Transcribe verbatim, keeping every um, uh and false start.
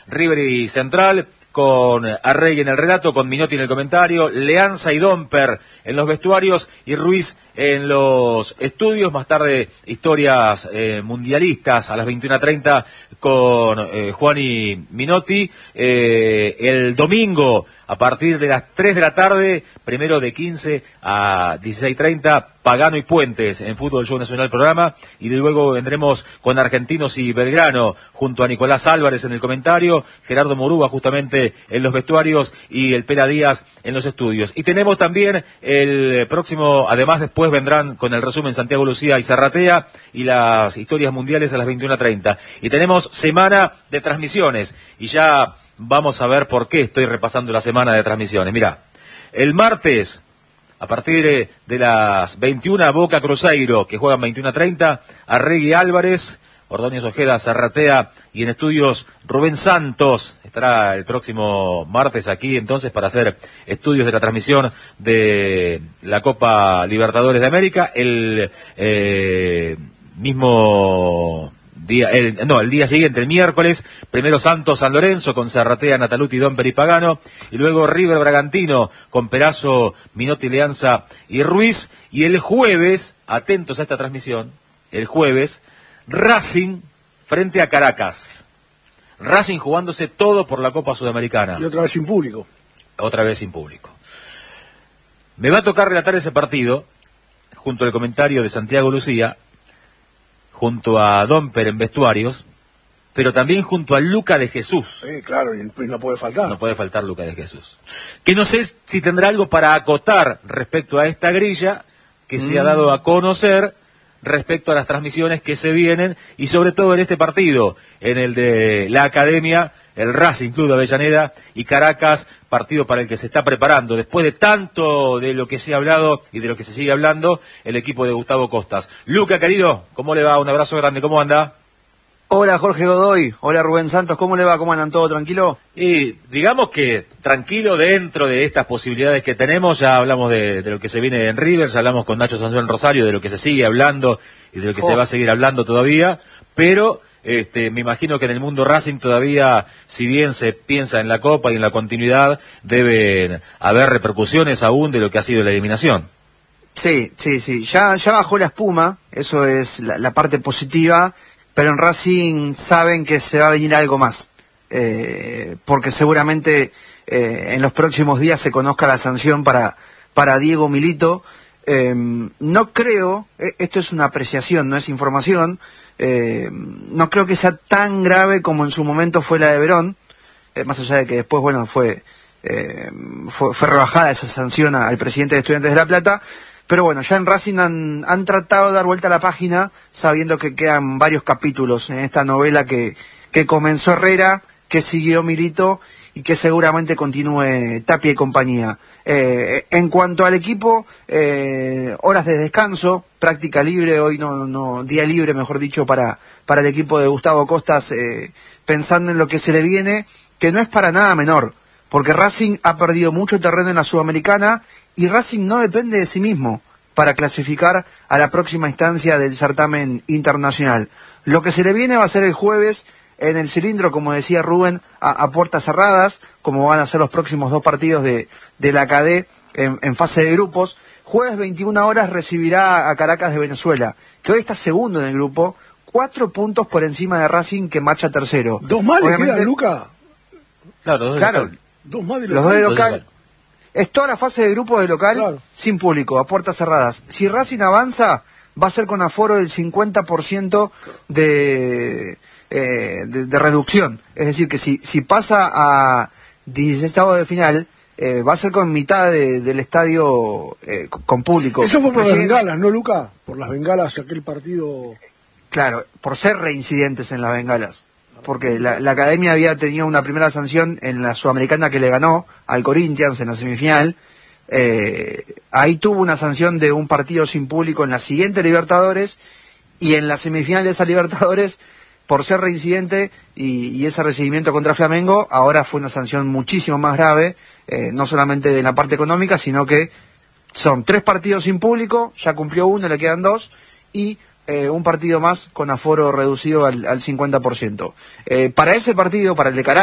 River y Central, con Arregui en el relato, con Minotti en el comentario, Leanza y Domper en los vestuarios y Ruiz en los estudios. Más tarde, historias eh, mundialistas a las veintiuna treinta con eh, Juan y Minotti. Eh, el domingo, a partir de las tres de la tarde, primero de quince a dieciséis treinta, Pagano y Puentes en Fútbol Show Nacional programa, y de luego vendremos con Argentinos y Belgrano, junto a Nicolás Álvarez en el comentario, Gerardo Morúa justamente en los vestuarios y el Pela Díaz en los estudios. Y tenemos también el próximo, además después vendrán con el resumen Santiago Lucía y Zarratea y las historias mundiales a las veintiuna treinta. Y tenemos semana de transmisiones, y ya vamos a ver por qué estoy repasando la semana de transmisiones. Mirá, el martes, a partir de las veintiuna, Boca Cruzeiro, que juegan veintiuna treinta, Arregui Álvarez, Ordóñez Ojeda, Zarratea, y en estudios Rubén Santos. Estará el próximo martes aquí entonces para hacer estudios de la transmisión de la Copa Libertadores de América. El eh, mismo día, el, no, el día siguiente, el miércoles, primero Santos San Lorenzo con Zarratea, Nataluti, Domper y Pagano, y luego River Bragantino con Perazo, Minotti, Leanza y Ruiz, y el jueves, atentos a esta transmisión, el jueves, Racing frente a Caracas. Racing jugándose todo por la Copa Sudamericana. Y otra vez sin público. Otra vez sin público. Me va a tocar relatar ese partido, junto al comentario de Santiago Lucía, junto a Domper en vestuarios, pero también junto a Luca de Jesús. Eh, claro, y no puede faltar. No puede faltar Luca de Jesús. Que no sé si tendrá algo para acotar respecto a esta grilla que mm. se ha dado a conocer respecto a las transmisiones que se vienen, y sobre todo en este partido, en el de la Academia, el Racing Club de Avellaneda y Caracas, partido para el que se está preparando, después de tanto de lo que se ha hablado y de lo que se sigue hablando, el equipo de Gustavo Costas. Luca, querido, ¿cómo le va? Un abrazo grande, ¿cómo anda? Hola Jorge Godoy, hola Rubén Santos, ¿cómo le va? ¿Cómo andan? ¿Todo tranquilo? Y digamos que tranquilo dentro de estas posibilidades que tenemos. Ya hablamos de, de lo que se viene en River, ya hablamos con Nacho Sansón en Rosario, de lo que se sigue hablando y de lo que oh. se va a seguir hablando todavía, pero este, me imagino que en el mundo Racing todavía, si bien se piensa en la Copa y en la continuidad, deben haber repercusiones aún de lo que ha sido la eliminación. Sí, sí, sí, ya, ya bajó la espuma, eso es la, la parte positiva. Pero en Racing saben que se va a venir algo más, eh, porque seguramente eh, en los próximos días se conozca la sanción para, para Diego Milito. Eh, no creo, esto es una apreciación, no es información, eh, no creo que sea tan grave como en su momento fue la de Verón, eh, más allá de que después, bueno, fue, eh, fue, fue rebajada esa sanción al presidente de Estudiantes de La Plata. Pero bueno, ya en Racing han, han tratado de dar vuelta a la página, sabiendo que quedan varios capítulos en esta novela que, que comenzó Herrera, que siguió Milito y que seguramente continúe Tapia y compañía. Eh, en cuanto al equipo, eh, horas de descanso, práctica libre, hoy no, no, día libre, mejor dicho, para, para el equipo de Gustavo Costas, eh, pensando en lo que se le viene, que no es para nada menor, porque Racing ha perdido mucho terreno en la Sudamericana y Racing no depende de sí mismo para clasificar a la próxima instancia del certamen internacional. Lo que se le viene va a ser el jueves en el cilindro, como decía Rubén, a, a puertas cerradas, como van a ser los próximos dos partidos de, de la C A D en, en fase de grupos. Jueves veintiuna horas recibirá a Caracas de Venezuela, que hoy está segundo en el grupo, cuatro puntos por encima de Racing, que marcha tercero. ¿Dos más le quedan, Luca? Claro, dos claro, de dos más de los dos de local. Es toda la fase de grupo de local, claro, sin público, a puertas cerradas. Si Racing avanza, va a ser con aforo del cincuenta por ciento de, eh, de, de reducción. Es decir, que si, si pasa a dieciséis de final, eh, va a ser con mitad de, del estadio eh, con público. Eso fue por las bengalas, ¿no, Luca? Por las bengalas, aquel partido... Claro, por ser reincidentes en las bengalas. Porque la, la Academia había tenido una primera sanción en la Sudamericana que le ganó al Corinthians en la semifinal. Eh, ahí tuvo una sanción de un partido sin público en la siguiente Libertadores, y en la semifinal de esa Libertadores, por ser reincidente y, y ese recibimiento contra Flamengo, ahora fue una sanción muchísimo más grave, eh, no solamente de la parte económica, sino que son tres partidos sin público, ya cumplió uno, le quedan dos, y Eh, un partido más con aforo reducido al, al cincuenta por ciento. Eh, para ese partido, para el de Caracas,